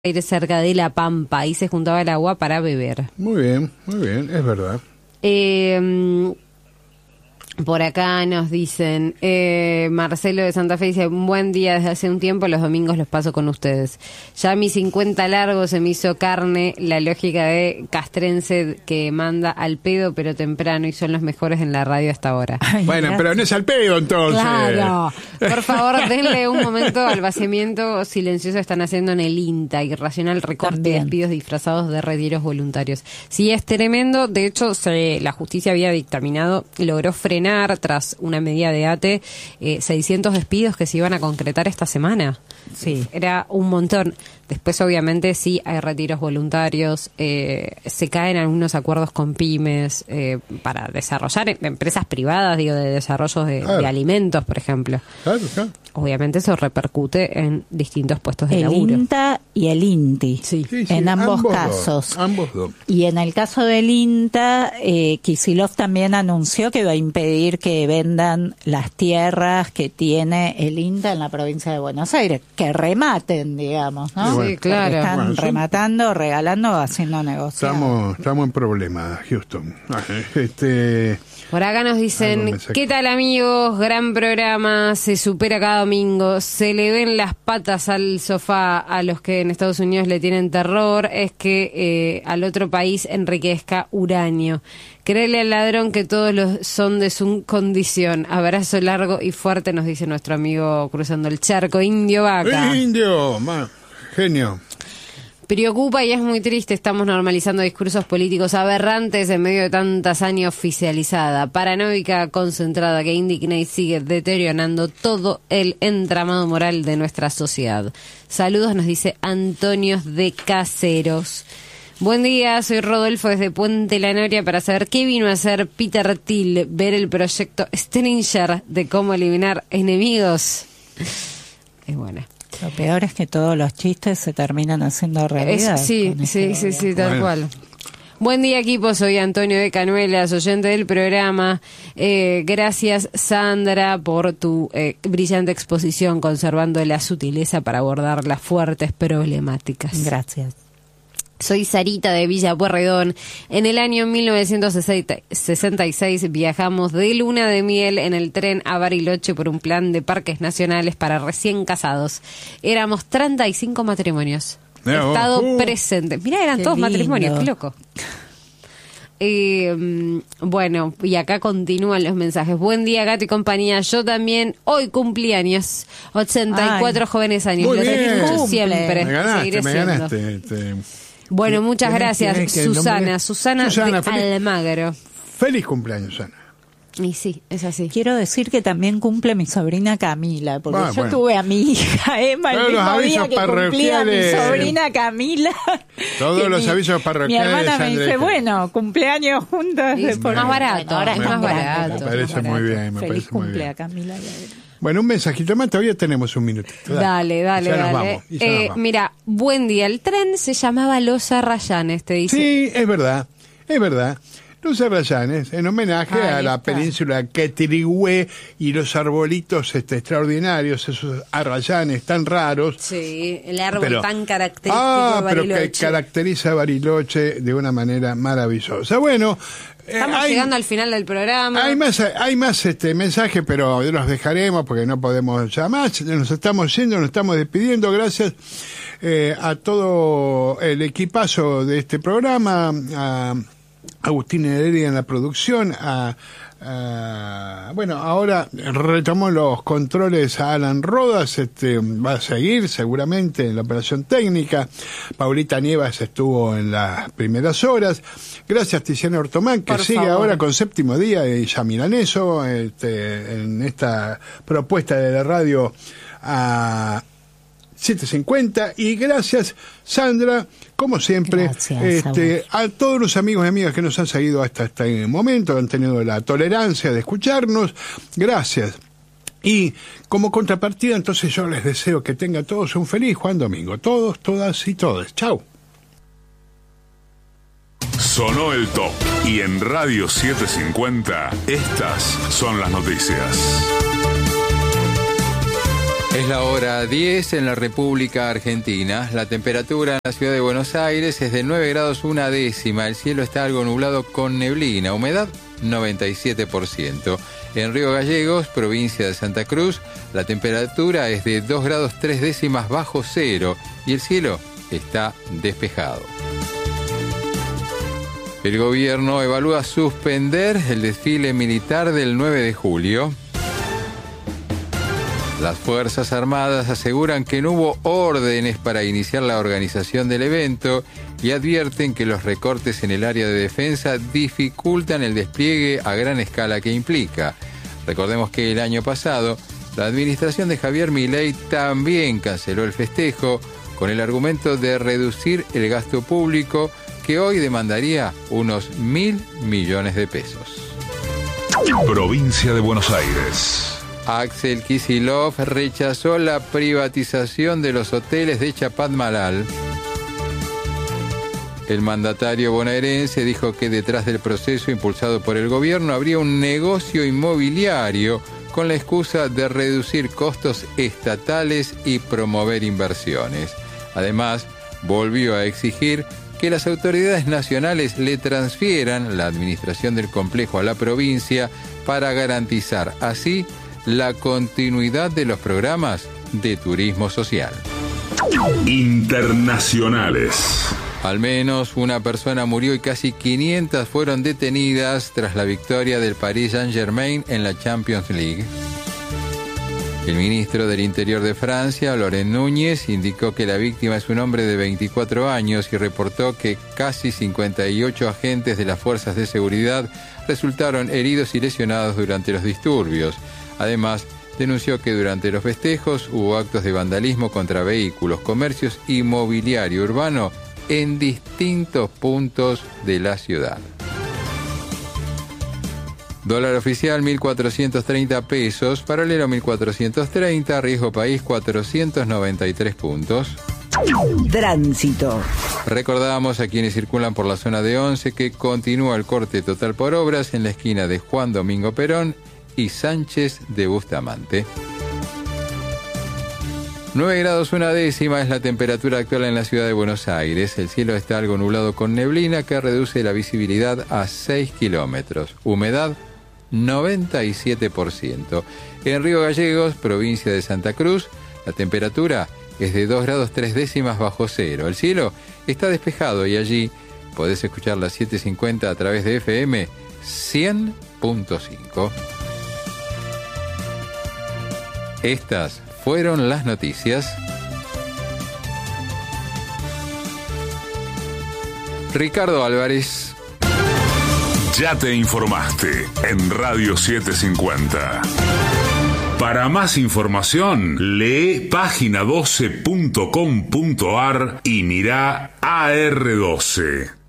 Aires cerca de La Pampa. Ahí se juntaba el agua para beber. Muy bien, es verdad. Por acá nos dicen, Marcelo de Santa Fe dice, buen día desde hace un tiempo, los domingos los paso con ustedes. Ya a mis 50 largos se me hizo carne la lógica de castrense que manda al pedo pero temprano y son los mejores en la radio hasta ahora. Ay, bueno, gracias. Pero no es al pedo entonces. Claro. Por favor, denle un momento al vaciamiento silencioso que están haciendo en el INTA, irracional recorte también. Y despidos disfrazados de retiros voluntarios. Sí, es tremendo. De hecho, la justicia había dictaminado, logró frenar tras una medida de ATE 600 despidos que se iban a concretar esta semana. Sí, era un montón. Después, obviamente, sí hay retiros voluntarios, se caen algunos acuerdos con pymes para desarrollar empresas privadas, digo, de desarrollos de alimentos, por ejemplo. Claro. Obviamente eso repercute en distintos puestos de laburo. El INTA y el INTI, sí, en ambos casos. Ambos dos. Y en el caso del INTA, Kicillof también anunció que va a impedir que vendan las tierras que tiene el INTA en la provincia de Buenos Aires, que rematen, digamos, ¿no? Sí, claro. Porque están rematando, regalando, haciendo negocios. Estamos en problemas, Houston. Por acá nos dicen, ¿qué tal amigos? Gran programa, se supera cada domingo, se le ven las patas al sofá a los que en Estados Unidos le tienen terror, es que al otro país enriquezca uranio. Créele al ladrón que todos los son de su condición. Abrazo largo y fuerte, nos dice nuestro amigo cruzando el charco, Indio Vaca. Indio, genio. Preocupa y es muy triste, estamos normalizando discursos políticos aberrantes en medio de tanta hazaña oficializada, paranoica, concentrada, que indigna y sigue deteriorando todo el entramado moral de nuestra sociedad. Saludos, nos dice Antonio de Caseros. Buen día, soy Rodolfo desde Puente La Noria para saber qué vino a hacer Peter Thiel, ver el proyecto Stringer de cómo eliminar enemigos. Es buena. Lo peor es que todos los chistes se terminan haciendo realidad. Sí, tal cual. Buen día, equipo. Soy Antonio de Canuelas, oyente del programa. Gracias, Sandra, por tu brillante exposición, conservando la sutileza para abordar las fuertes problemáticas. Gracias. Soy Sarita de Villa Pueyrredón. En el año 1966 viajamos de luna de miel en el tren a Bariloche por un plan de parques nacionales para recién casados. Éramos 35 matrimonios. Estado presente. Mirá, eran todos lindo. Matrimonios, qué loco. Bueno, y acá continúan los mensajes. Buen día, Gato y compañía. Yo también hoy cumpleaños. 84 jóvenes años. Muy bien. Siempre. Me ganaste. Bueno, muchas gracias, Susana de Almagro. Feliz cumpleaños, Susana. Y sí, es así. Quiero decir que también cumple mi sobrina Camila, porque yo tuve a mi hija Emma el mismo día que cumplía mi sobrina Camila. Todos los avisos parroquiales. Mi hermana me dice, bueno, cumpleaños juntas. Es más barato, ahora es más barato. Me parece muy bien. Feliz cumple a Camila. Bueno, un mensajito más, todavía tenemos un minutito. Dale. Nos vamos. Mira, buen día, el tren se llamaba Los Arrayanes, te dice. Sí, es verdad. Los Arrayanes, en homenaje a la península Quetrigüe y los arbolitos extraordinarios, esos arrayanes tan raros. Sí, el árbol tan característico de Bariloche. Pero que caracteriza a Bariloche de una manera maravillosa. Bueno, estamos llegando al final del programa. Hay más mensajes, pero los dejaremos porque no podemos ya más. Nos estamos yendo, nos estamos despidiendo. Gracias a todo el equipazo de este programa, a Agustín Heredia en la producción, bueno, ahora retomó los controles a Alan Rodas, va a seguir seguramente en la operación técnica. Paulita Nievas estuvo en las primeras horas. Gracias, Tiziana Ortomán, que sigue ahora con Séptimo Día y Ya Milaneso, en esta propuesta de la radio a 7:50. Y gracias, Sandra, como siempre, a todos los amigos y amigas que nos han seguido hasta este momento, que han tenido la tolerancia de escucharnos. Gracias. Y como contrapartida, entonces yo les deseo que tengan todos un feliz Juan Domingo. Todos, todas y todes. Chau. Sonó el top. Y en Radio 750, estas son las noticias. Es la hora 10 en la República Argentina. La temperatura en la ciudad de Buenos Aires es de 9 grados 1 décima. El cielo está algo nublado con neblina. Humedad 97%. En Río Gallegos, provincia de Santa Cruz, la temperatura es de 2 grados 3 décimas bajo cero y el cielo está despejado. El gobierno evalúa suspender el desfile militar del 9 de julio. Las Fuerzas Armadas aseguran que no hubo órdenes para iniciar la organización del evento y advierten que los recortes en el área de defensa dificultan el despliegue a gran escala que implica. Recordemos que el año pasado, la administración de Javier Milei también canceló el festejo con el argumento de reducir el gasto público que hoy demandaría unos 1.000 millones de pesos. Provincia de Buenos Aires. Axel Kicillof rechazó la privatización de los hoteles de Chapadmalal. El mandatario bonaerense dijo que detrás del proceso impulsado por el gobierno habría un negocio inmobiliario con la excusa de reducir costos estatales y promover inversiones. Además, volvió a exigir que las autoridades nacionales le transfieran la administración del complejo a la provincia para garantizar así la continuidad de los programas de turismo social. Internacionales. Al menos una persona murió y casi 500 fueron detenidas tras la victoria del Paris Saint-Germain en la Champions League. El ministro del Interior de Francia, Laurent Núñez, indicó que la víctima es un hombre de 24 años y reportó que casi 58 agentes de las fuerzas de seguridad resultaron heridos y lesionados durante los disturbios. Además, denunció que durante los festejos hubo actos de vandalismo contra vehículos, comercios y mobiliario urbano en distintos puntos de la ciudad. Dólar oficial 1.430 pesos, paralelo 1.430, riesgo país 493 puntos. Tránsito. Recordamos a quienes circulan por la zona de Once que continúa el corte total por obras en la esquina de Juan Domingo Perón y Sánchez de Bustamante. 9 grados 1 décima es la temperatura actual en la ciudad de Buenos Aires. El cielo está algo nublado con neblina que reduce la visibilidad a 6 kilómetros. Humedad 97%. En Río Gallegos, provincia de Santa Cruz, la temperatura es de 2 grados 3 décimas bajo cero. El cielo está despejado y allí podés escuchar las 7:50 a través de FM 100.5. Estas fueron las noticias. Ricardo Álvarez. Ya te informaste en Radio 750. Para más información, lee página12.com.ar y mira AR12.